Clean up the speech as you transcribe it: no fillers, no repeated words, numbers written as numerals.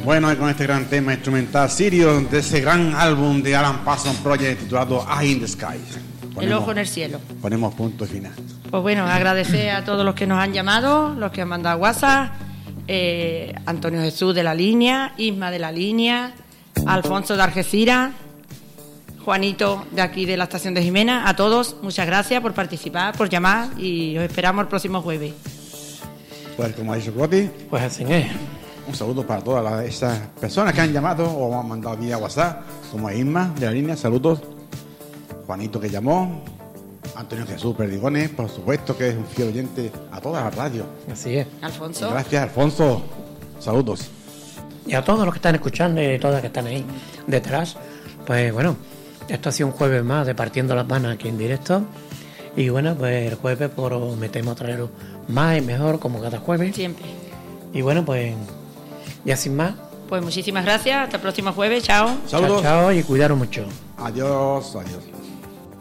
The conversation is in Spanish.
Bueno, y con este gran tema instrumental sirio de ese gran álbum de Alan Parsons Project titulado Eye in the Sky. El ojo en el cielo. Ponemos punto final. Pues bueno, agradecer a todos los que nos han llamado, los que han mandado WhatsApp, Antonio Jesús de la línea, Isma de la línea, Alfonso de Algeciras, Juanito de aquí de la estación de Jimena. A todos, muchas gracias por participar, por llamar y os esperamos el próximo jueves. Pues como ha dicho Coti, pues así es. Un saludo para todas esas personas que han llamado o han mandado vía WhatsApp, como Isma de la línea, saludos. Juanito que llamó, Antonio Jesús Perdigones, por supuesto que es un fiel oyente a todas las radios. Así es. Alfonso. Y gracias, Alfonso. Saludos. Y a todos los que están escuchando y todas que están ahí detrás, pues bueno, esto ha sido un jueves más de Partiendo las Manos aquí en directo. Y bueno, pues el jueves prometemos traeros más y mejor como cada jueves. Siempre. Y bueno, pues ya sin más. Pues muchísimas gracias, hasta el próximo jueves, chao. Saludos. Chao, chao y cuidaros mucho. Adiós, adiós.